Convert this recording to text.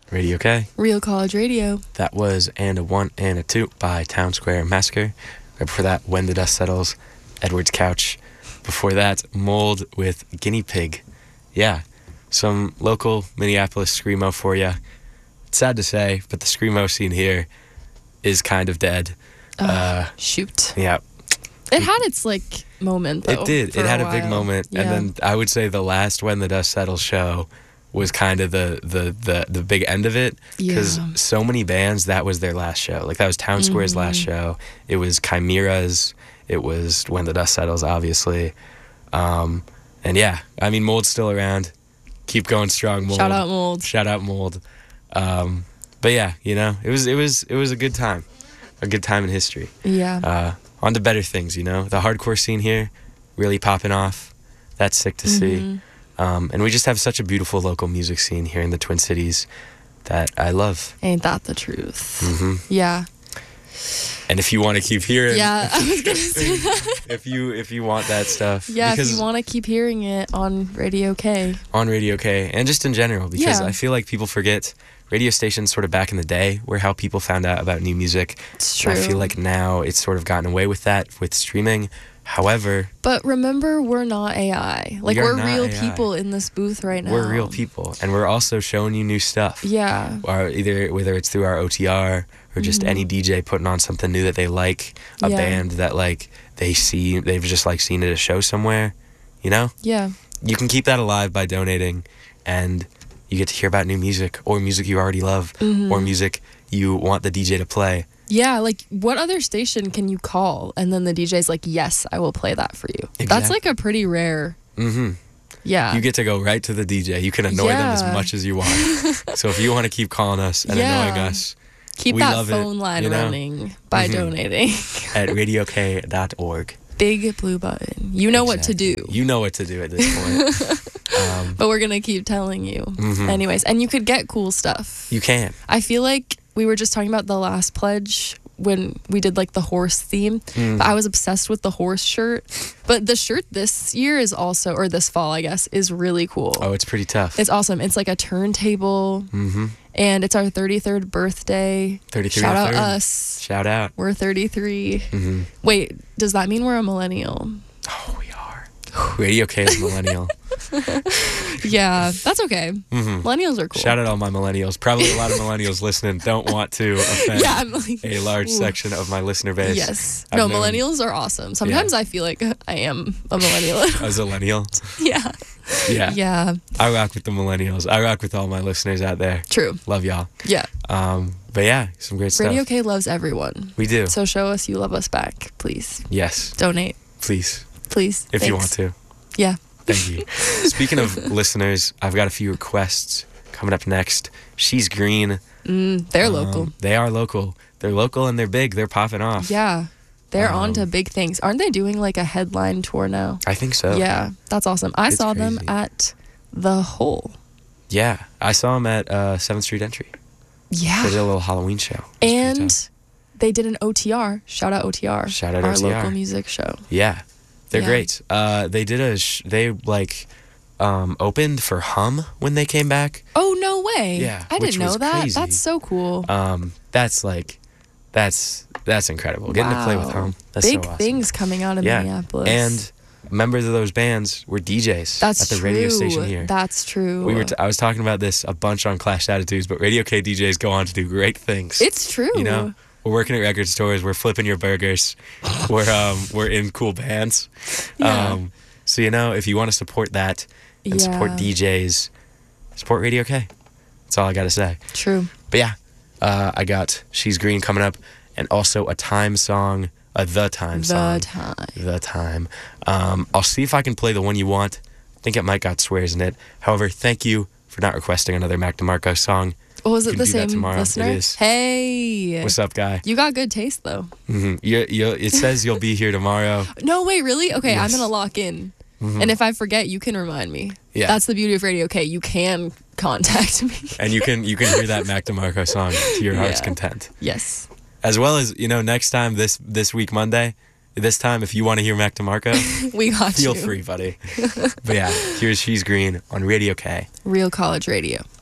Radio K. Real College Radio. That was And a One and a Two by Town Square Massacre. Right before that, When the Dust Settles, Edward's Couch. Before that, Mold with Guinea Pig. Yeah, some local Minneapolis screamo for you. It's sad to say, but the screamo scene here is kind of dead. Shoot. Yeah. It had its, moment, though. It did. It had a big moment. Yeah. And then I would say the last When the Dust Settles show was kind of the big end of it. Because so many bands, that was their last show. That was Town Square's last show. It was Chimera's. It was When the Dust Settles, obviously. And yeah, I mean, Mold's still around. Keep going strong, Mold. Shout out Mold. Shout out Mold. But yeah, it was a good time. A good time in history. Yeah. On to better things, The hardcore scene here, really popping off. That's sick to see. And we just have such a beautiful local music scene here in the Twin Cities that I love. Ain't that the truth? Mm-hmm. Yeah. And if you want to keep hearing, yeah, I was gonna say that. if you want that stuff, yeah, if you want to keep hearing it on Radio K, and just in general, because Yeah. I feel like people forget radio stations sort of back in the day were how people found out about new music. It's true. And I feel like now it's sort of gotten away with that with streaming. However, but remember, we're not AI. We are we're not real AI. people in this booth right now. we're real people, and we're also showing you new stuff. Yeah. Or whether it's through our OTR or just any DJ putting on something new that they like, a Yeah. band that they've just seen at a show somewhere, Yeah. You can keep that alive by donating, and you get to hear about new music or music you already love or music you want the DJ to play. Yeah, what other station can you call and then the DJ's like, yes, I will play that for you. That's a pretty rare. Mm-hmm. Yeah. You get to go right to the DJ. You can annoy them as much as you want. So if you want to keep calling us and annoying us, keep we that love phone it, line running by donating. At radiok.org. Big blue button. You know what to do. You know what to do at this point. But we're going to keep telling you. Anyways, and you could get cool stuff. You can. I feel like we were just talking about the last pledge when we did the horse theme. But I was obsessed with the horse shirt. But the shirt this year is also, or this fall, I guess, is really cool. Oh, it's pretty tough. It's awesome. It's like a turntable. And it's our 33rd birthday. 33 Shout out 3rd. us. Shout out. We're 33. Wait, does that mean we're a millennial? Oh, we are. Radio K is millennial. Yeah, that's okay. Millennials are cool. Shout out all my millennials. Probably a lot of millennials listening don't want to offend I'm a large section of my listener base. Yes. I've known millennials are awesome. Sometimes I feel like I am a millennial. a millennial. Yeah. Yeah. Yeah. I rock with the millennials. I rock with all my listeners out there. True. Love y'all. Yeah. But yeah, some great stuff. Radio K loves everyone. We do. So show us you love us back, please. Yes. Donate. Please. Please. If you want to. Yeah. Thank you. Speaking of listeners, I've got a few requests coming up next. She's Green. They're local. They are local. They're local and they're big. They're popping off. Yeah. They're on to big things. Aren't they doing a headline tour now? I think so. Yeah. That's awesome. I saw them crazy. at The Hole. Yeah. I saw them at 7th Street Entry. Yeah. They did a little Halloween show. It was pretty And tough. they did an OTR. Shout out OTR. Shout out our OTR. local music show. Yeah. They're Yeah. great. They did opened for Hum when they came back. Oh, no way. Yeah, I which didn't know was that. crazy. That's so cool. That's incredible. Getting to play with Hum. That's Big so awesome. things coming out of Minneapolis. And members of those bands were DJs that's at the true. radio station here. That's true. I was talking about this a bunch on Clash Attitudes, but Radio K DJs go on to do great things. It's true. We're working at record stores. We're flipping your burgers. We're in cool bands. Yeah. So if you want to support that and support DJs, support Radio K. That's all I got to say. True. But yeah, I got She's Green coming up, and also a Time song, The Time song. The Time. I'll see if I can play the one you want. I think it might got swears in it. However, thank you for not requesting another Mac DeMarco song. Oh, was You it can the do that same tomorrow. listener? It is. Hey. What's up, guy? You got good taste, though. It says you'll be here tomorrow. No, wait, really? Okay, Yes. I'm going to lock in. And if I forget, you can remind me. Yeah. That's the beauty of Radio K. You can contact me. And you can hear that Mac DeMarco song to your heart's content. Yes. As well as, next time, this week, Monday, this time, if you want to hear Mac DeMarco, We got feel you. free, buddy. But yeah, here's She's Green on Radio K. Real College Radio.